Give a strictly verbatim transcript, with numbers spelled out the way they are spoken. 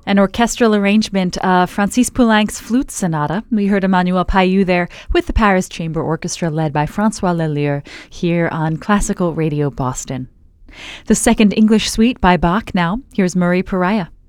An orchestral arrangement of Francis Poulenc's Flute Sonata. We heard Emmanuel Payou there with the Paris Chamber Orchestra led by Francois Leleur here on Classical Radio Boston. The second English suite by Bach now. Here's Murray Pariah.